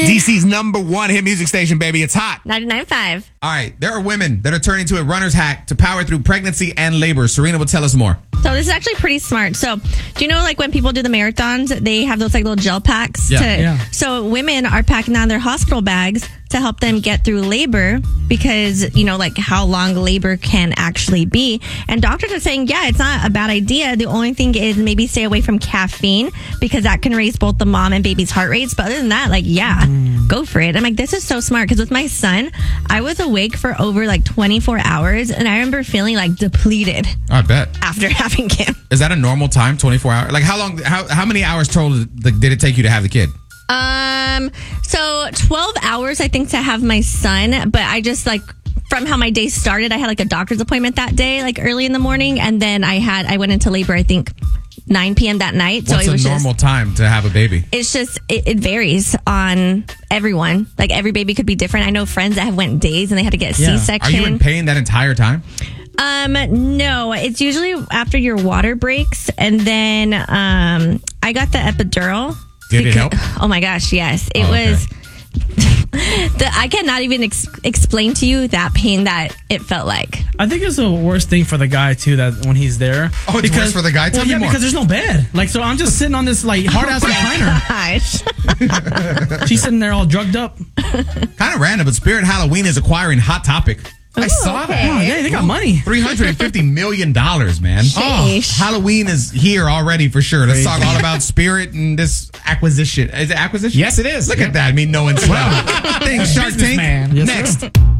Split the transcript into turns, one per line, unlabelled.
DC's #1 hit music station, baby. It's hot.
99.5.
All right. There are women that are turning to a runner's hack to power through pregnancy and labor. Serena will tell us more.
So this is actually pretty smart. So do you know like when people do the marathons, they have those like little gel packs? So women are packing on their hospital bags to help them get through labor because, you know, like how long labor can actually be. And doctors are saying, yeah, it's not a bad idea. The only thing is maybe stay away from caffeine because that can raise both the mom and baby's heart rates. But other than that, like, yeah, go for it. I'm like, this is so smart because with my son, I was awake for over like 24 hours and I remember feeling like depleted.
I bet.
After having him.
Is that a normal time, 24 hours? Like how many hours total did it take you to have the kid?
So 12 hours, I think, to have my son, but I just like, from how my day started, I had like a doctor's appointment that day, like early in the morning. And then I went into labor, I think 9 p.m. that night.
What's
so it was
a normal time to have a baby?
It's just, it varies on everyone. Like every baby could be different. I know friends that have went days and they had to get a C-section.
Are you in pain that entire time?
No, it's usually after your water breaks. And then, I got the epidural.
Did it help?
Oh my gosh, yes. It was. I cannot even explain to you that pain that it felt like.
I think it's the worst thing for the guy too. That when he's there,
it's worse for the guy. Tell me more.
Because there's no bed. Like, so I'm just sitting on this like hard ass recliner.
Gosh,
she's sitting there all drugged up.
Kind of random, but Spirit Halloween is acquiring Hot Topic. I saw that.
Oh, yeah, they got money.
$350 million, man.
Sheesh.
Halloween is here already for sure. Let's talk all about Spirit and this acquisition. Is it acquisition?
Yes, it is.
Look at that. Me knowing stuff. Things Shark Tank.
Yes,
next.
sir.